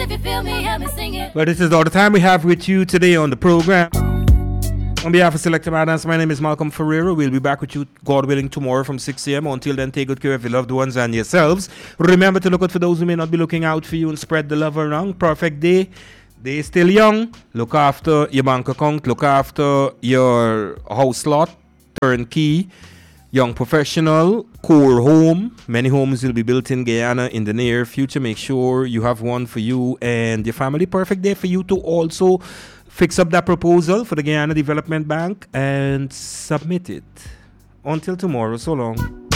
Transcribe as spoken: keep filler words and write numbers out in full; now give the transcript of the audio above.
If you feel me, help me sing it. But this is all the time we have with you today on the program. On behalf of Selector Madness, my name is Malcolm Ferreira. We'll be back with you, God willing, tomorrow from six a.m. Until then, take good care of your loved ones and yourselves. Remember to look out for those who may not be looking out for you and spread the love around. Perfect day. Day is still young. Look after your bank account. Look after your house lot. Turnkey. Young professional. Core home. Many homes will be built in Guyana in the near future. Make sure you have one for you and your family. Perfect day for you to also fix up that proposal for the Guyana Development Bank and submit it. Until tomorrow, so long.